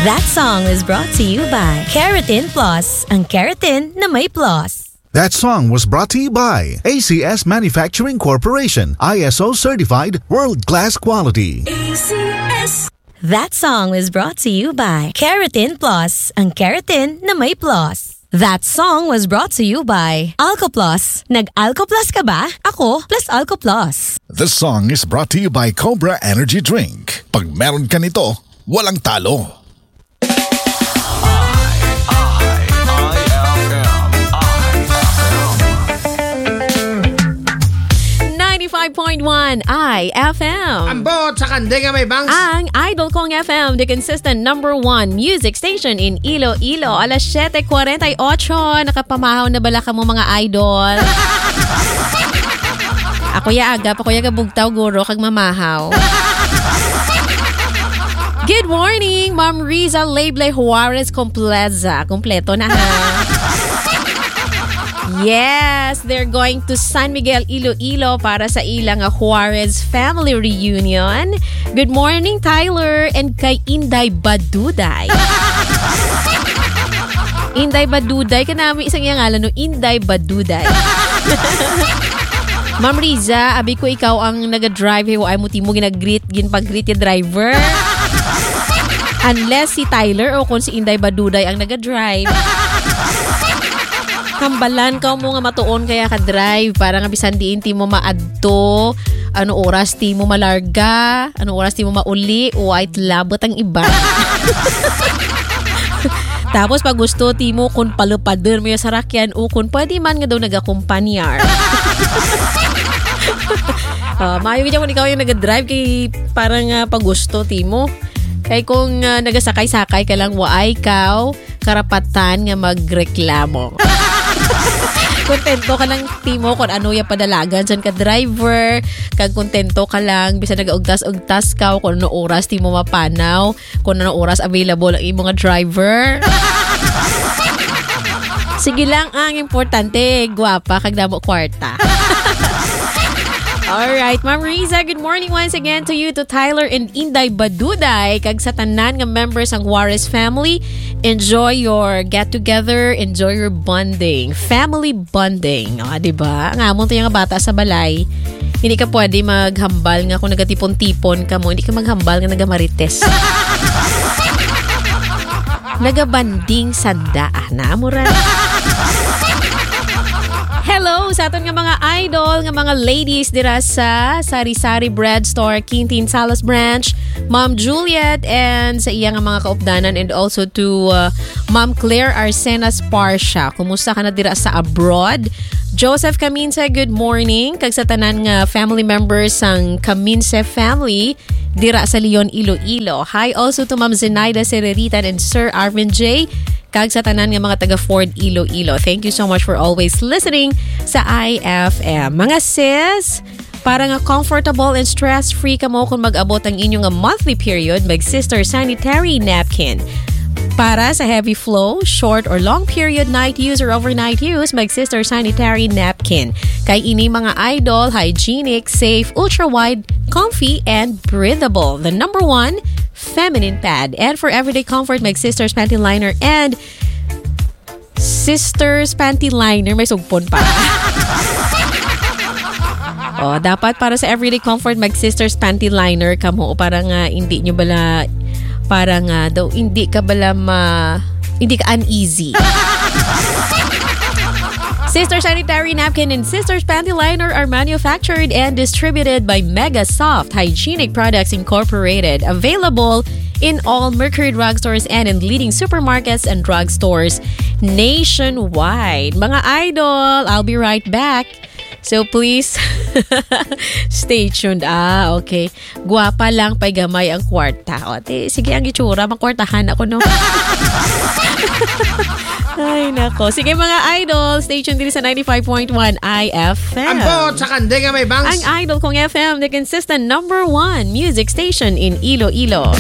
That song is brought to you by Keratin Plus, ang keratin na may plus. That song was brought to you by ACS Manufacturing Corporation, ISO certified world-class quality. ACS. That song was brought to you by Keratin Plus, ang keratin na may plus. That song was brought to you by Alco Plus. Nag-Alco Plus ka ba? Ako plus Alco Plus. This song is brought to you by Cobra Energy Drink. Pag meron ka nito, walang talo. 95.1 IFM. Ang bot sa kandega may bangs. Ang Idol Kong FM, the consistent number 1 music station in Iloilo. Alas 7:48, nakapamahaw na bala ka mo mga idol. Ako ya bugtaw guro kag mamahaw. Good morning, Ma'am Riza Leble Juarez Compleza. Kompleto na ha. Yes, they're going to San Miguel, Iloilo para sa ilang Juarez family reunion. Good morning, Tyler, and kay Inday Baduday. Inday Baduday, ka namin isang yangalan no, Inday Baduday. Ma'am Riza, abi ko ikaw ang nag-drive ay mo timo ginag-greet pag-greet yung driver. Unless si Tyler o kung si Inday Baduday ang nag-drive. Kambalan ka mo nga matuon kaya ka drive para nga bisan diin ti mo maadto, ano oras ti mo malarga, ano oras ti mo mauli, white labot ang iba. Tapos pag gusto ti mo kung palupader mo yung sarakyan o kung pwede man nga daw nagakumpanyar. Mayo kung ikaw yung nag-drive kay parang pag gusto ti mo. Kay kung nagasakay-sakay ka lang waay ikaw, karapatan nga magreklamo. Kontento ka lang timo kung ano yung padalagan dyan ka driver, kag kontento ka lang bisa nagaugtas-ugtas ka kung ano oras timo mapanaw, kung ano oras available ang imong driver. Sige lang, ang importante gwapa kag damo kwarta. Alright, Ma'am Riza, good morning once again to you, to Tyler and Inday Baduday, kag sa tanan nga members ng Juarez family. Enjoy your get-together, enjoy your bonding, family bonding. O, diba? Ang amon to yung bata sa balay, hindi ka pwede maghambal nga kung nagatipon-tipon ka mo, hindi ka maghambal nga nagamarites. Nagabanding sanda, na mura. Hello sa aton nga mga idol, nga mga ladies dira sa Sari-Sari Bread Store, Quintin Salas Branch, Ma'am Juliet, and sa iya nga mga kaupdanan, and also to Ma'am Claire Arsenas Parsha. Kumusta ka na dira sa abroad? Joseph Caminse, good morning. Kag sa tanan nga family members sang Caminse family dira sa Leon, Iloilo. Hi also to Ma'am Zenaida Sereritan and Sir Arvin J. Kag sa tanan nga mga taga Ford Iloilo. Thank you so much for always listening sa IFM. Mga sis, para nga comfortable and stress-free ka mo kung mag-abot ang inyong monthly period, mag-sister sanitary napkin. Para sa heavy flow, short or long period night use or overnight use, mag-sister sanitary napkin. Kay ini mga idol, hygienic, safe, ultra-wide, comfy, and breathable. The number 1 feminine pad. And for everyday comfort, mag-sisters panty liner and sisters panty liner. May sugpon pa. Dapat para sa everyday comfort, mag-sisters panty liner ka mo. Parang hindi nyo bala, parang daw hindi ka bala hindi ka uneasy. Sister Sanitary Napkin and Sisters Panty Liner are manufactured and distributed by Mega Soft Hygienic Products Incorporated. Available in all Mercury drugstores and in leading supermarkets and drugstores nationwide. Mga idol, I'll be right back. So please, stay tuned. Okay. Guwapa lang pa'y gamay ang kwarta. Sige, ang itsura, makwartahan ako, no? Ay, nako. Sige mga idol, stay tuned din sa 95.1 IFM. Ang bot sa kandega may bangs. Ang Idol Kong FM, the consistent number 1 music station in Iloilo.